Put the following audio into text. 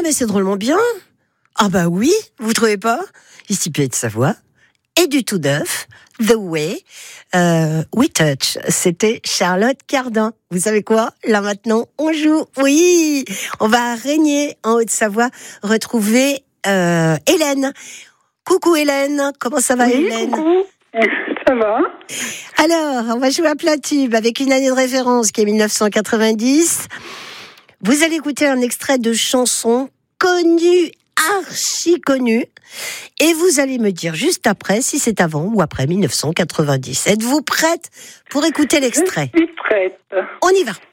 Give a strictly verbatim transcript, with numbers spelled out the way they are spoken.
mais c'est drôlement bien. Ah bah oui, vous trouvez pas? Ici Pays de Savoie. Et du tout neuf, The Way, euh, We Touch. C'était Charlotte Cardin. Vous savez quoi? Là maintenant, on joue. Oui, on va régner en Haute-Savoie, retrouver euh, Hélène. Coucou Hélène, comment ça va oui, Hélène? Coucou, ça va? Alors, on va jouer à plein tube avec une année de référence qui est mille neuf cent quatre-vingt-dix. Vous allez écouter un extrait de chanson connue, archi connue, et vous allez me dire juste après si c'est avant ou après mille neuf cent quatre-vingt-dix. Êtes-vous prête pour écouter l'extrait? Je suis prête. On y va.